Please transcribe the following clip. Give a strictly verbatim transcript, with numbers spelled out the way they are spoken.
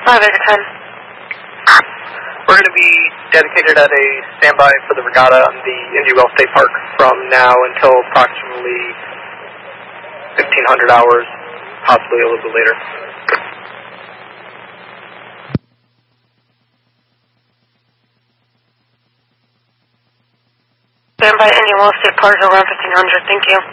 five eight ten. We're going to be dedicated at a standby for the regatta on the Indian Wells State Park from now until approximately fifteen hundred hours, possibly a little bit later. Standby Indian Wells State Park around fifteen hundred, thank you.